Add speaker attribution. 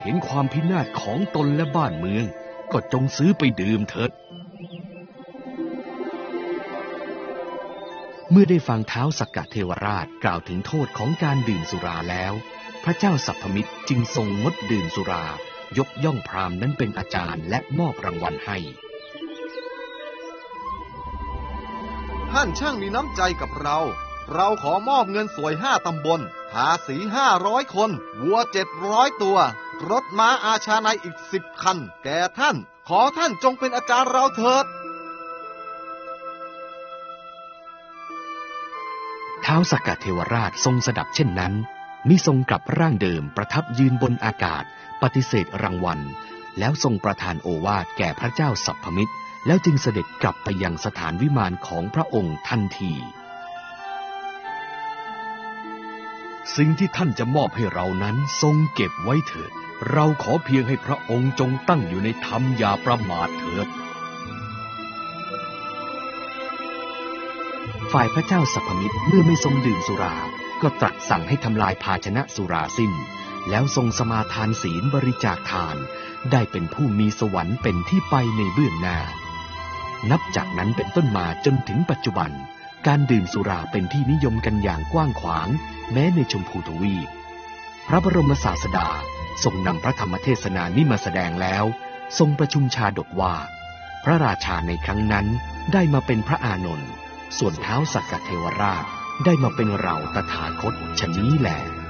Speaker 1: เห็นความพินาศของตนและบ้านเมืองก็จงซื้อไปดื่มเถิดเมื่อได้ฟังท้าวสักกะเทวราชกล่าวถึงโทษของการดื่มสุราแล้วพระเจ้าสัพพมิตรจึงทรงงดดื่มสุรายกย่องพราหมณ์นั้นเป็นอาจารย์และมอบรางวัลให้
Speaker 2: ท่านช่างมีน้ำใจกับเราขอมอบเงินสวย5 ตำบลทาสี500 คนวัว700 ตัวรถม้าอาชาไนอีก10 คันแก่ท่านขอท่านจงเป็นอาจารย์เราเถิด
Speaker 1: ท้าวสักกะเทวราชทรงสดับเช่นนั้นมิทรงกลับร่างเดิมประทับยืนบนอากาศปฏิเสธรางวัลแล้วทรงประทานโอวาทแก่พระเจ้าสัพพมิตรแล้วจึงเสด็จกลับไปยังสถานวิมานของพระองค์ทันทีสิ่งที่ท่านจะมอบให้เรานั้นทรงเก็บไว้เถิดเราขอเพียงให้พระองค์จงตั้งอยู่ในธรรมอย่าประมาทเถิดฝ่ายพระเจ้าสัพพมิตรเมื่อไม่ทรงดื่มสุราก็ตรัสสั่งให้ทำลายภาชนะสุราสิ้นแล้วทรงสมาทานศีลบริจาคทานได้เป็นผู้มีสวรรค์เป็นที่ไปในเบื้องหน้านับจากนั้นเป็นต้นมาจนถึงปัจจุบันการดื่มสุราเป็นที่นิยมกันอย่างกว้างขวางแม้ในชมพูทวีปพระบรมศาสดาทรงนำพระธรรมเทศนานี้มาแสดงแล้วทรงประชุมชาดกว่าพระราชาในครั้งนั้นได้มาเป็นพระอานนท์ส่วนท้าวสักกะเทวราชได้มาเป็นเราตถาคตฉะนี้แล